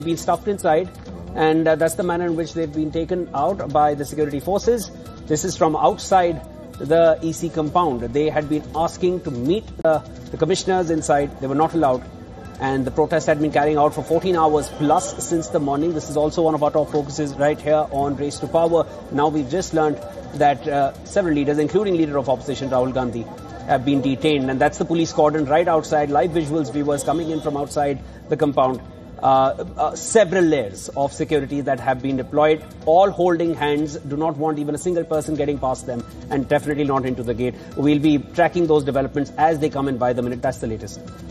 been stuffed inside, and that's the manner in which they've been taken out by the security forces. This is from outside the EC compound. They had been asking to meet the commissioners inside. They were not allowed, and the protest had been carrying out for 14 hours plus since the morning. This is also one of our top focuses right here on Race to Power. Now we've just learned that several leaders, including leader of opposition Rahul Gandhi, have been detained, and that's the police cordon right outside. Live visuals, viewers, coming in from outside the compound. Several layers of security that have been deployed, all holding hands, do not want even a single person getting past them, and definitely not into the gate. We'll be tracking those developments as they come in by the minute. That's the latest.